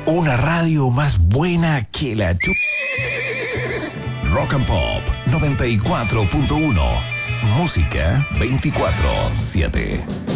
Una radio más buena que la Rock and Pop 94.1. Música 24/7.